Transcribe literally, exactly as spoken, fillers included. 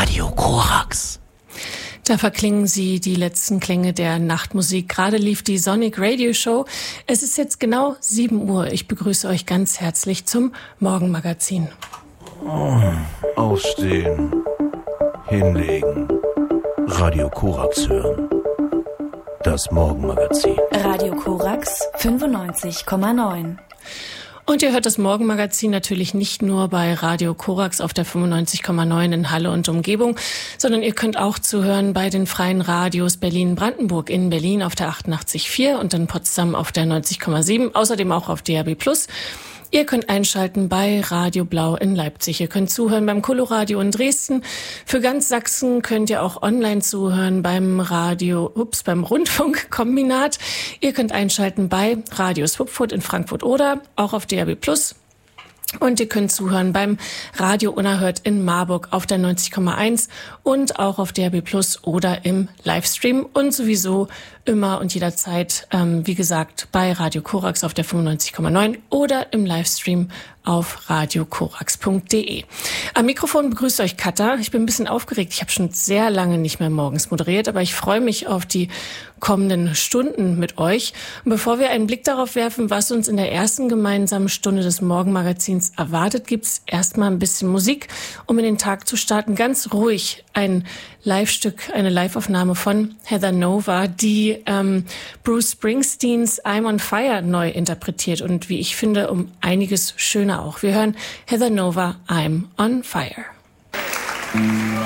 Radio Korax. Da verklingen sie die letzten Klänge der Nachtmusik. Gerade lief die Sonic Radio Show. Es ist jetzt genau sieben Uhr. Ich begrüße euch ganz herzlich zum Morgenmagazin. Oh, aufstehen, hinlegen, Radio Korax hören. Das Morgenmagazin. Radio Korax fünfundneunzig Komma neun. Und ihr hört das Morgenmagazin natürlich nicht nur bei Radio Korax auf der fünfundneunzig Komma neun in Halle und Umgebung, sondern ihr könnt auch zuhören bei den freien Radios Berlin-Brandenburg, in Berlin auf der achtundachtzig Komma vier und in Potsdam auf der neunzig Komma sieben, außerdem auch auf D A B plus. Ihr könnt einschalten bei Radio Blau in Leipzig. Ihr könnt zuhören beim Coloradio in Dresden. Für ganz Sachsen könnt ihr auch online zuhören beim Radio, ups, beim Rundfunkkombinat. Ihr könnt einschalten bei Radio Swupfurt in Frankfurt oder auch auf D A B plus. Und ihr könnt zuhören beim Radio Unerhört in Marburg auf der neunzig Komma eins und auch auf D A B plus oder im Livestream und sowieso immer und jederzeit, ähm, wie gesagt, bei Radio Korax auf der fünfundneunzig Komma neun oder im Livestream auf radio korax punkt de. Am Mikrofon begrüßt euch Katha. Ich bin ein bisschen aufgeregt. Ich habe schon sehr lange nicht mehr morgens moderiert, aber ich freue mich auf die kommenden Stunden mit euch. Und bevor wir einen Blick darauf werfen, was uns in der ersten gemeinsamen Stunde des Morgenmagazins erwartet, gibt's erstmal ein bisschen Musik, um in den Tag zu starten. Ganz ruhig ein Live-Stück, eine Live-Aufnahme von Heather Nova, die ähm, Bruce Springsteens I'm on Fire neu interpretiert und wie ich finde, um einiges schöner auch. Wir hören Heather Nova, I'm on Fire.